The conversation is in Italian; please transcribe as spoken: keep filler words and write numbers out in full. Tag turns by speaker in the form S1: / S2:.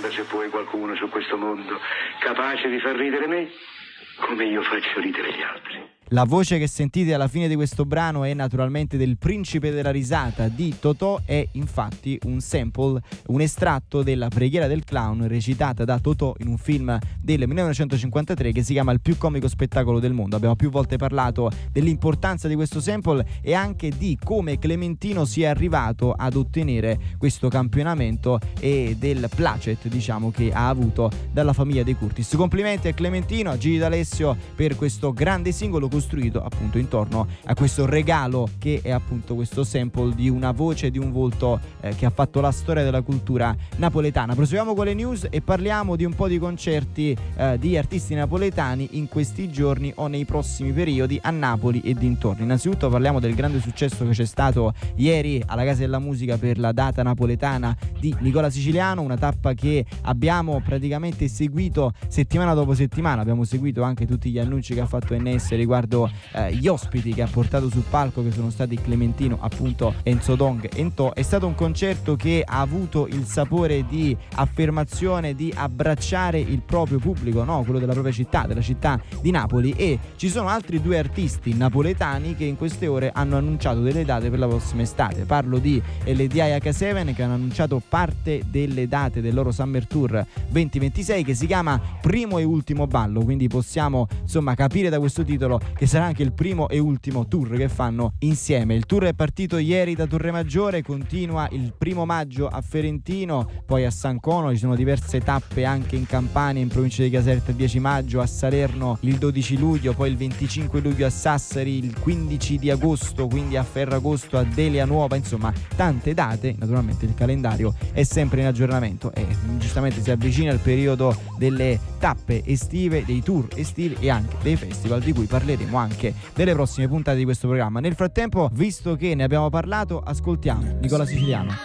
S1: domanda se vuoi qualcuno su questo mondo capace di far ridere me come io faccio ridere gli altri.
S2: La voce che sentite alla fine di questo brano è naturalmente del Principe della risata di Totò, è infatti un sample, un estratto della Preghiera del clown recitata da Totò in un film del millenovecentocinquantatré che si chiama Il più comico spettacolo del mondo. Abbiamo più volte parlato dell'importanza di questo sample e anche di come Clementino sia arrivato ad ottenere questo campionamento e del placet, diciamo, che ha avuto dalla famiglia dei Curtis. Complimenti a Clementino, a Gigi D'Alessio per questo grande singolo costruito appunto intorno a questo regalo che è appunto questo sample di una voce, di un volto eh, che ha fatto la storia della cultura napoletana. Proseguiamo con le news e parliamo di un po' di concerti eh, di artisti napoletani in questi giorni o nei prossimi periodi a Napoli e dintorni. Innanzitutto parliamo del grande successo che c'è stato ieri alla Casa della Musica per la data napoletana di Nicola Siciliano, una tappa che abbiamo praticamente seguito settimana dopo settimana. Abbiamo seguito anche tutti gli annunci che ha fatto N S riguardo eh, gli ospiti che ha portato sul palco, che sono stati Clementino, appunto Enzo Dong e Ntò. È stato un concerto che ha avuto il sapore di affermazione, di abbracciare il proprio pubblico, no? Quello della propria città, della città di Napoli, e ci sono altri due artisti napoletani che in queste ore hanno annunciato delle date per la prossima estate. Parlo di L D I H sette, che hanno annunciato parte delle date del loro Summer Tour venti ventisei, che si chiama Primo e Ultimo Ballo, quindi possiamo insomma capire da questo titolo che sarà anche il primo e ultimo tour che fanno insieme. Il tour è partito ieri da Torre Maggiore, continua il primo maggio a Ferentino, poi a San Cono, ci sono diverse tappe anche in Campania, in provincia di Caserta il dieci maggio, a Salerno il dodici luglio, poi il venticinque luglio a Sassari, il quindici di agosto, quindi a Ferragosto, a Delia Nuova, insomma tante date. Naturalmente il calendario è sempre in aggiornamento e giustamente si avvicina il periodo delle tappe estive, dei tour estivi e anche dei festival, di cui parleremo anche nelle prossime puntate di questo programma. Nel frattempo, visto che ne abbiamo parlato, ascoltiamo Nicola Siciliano.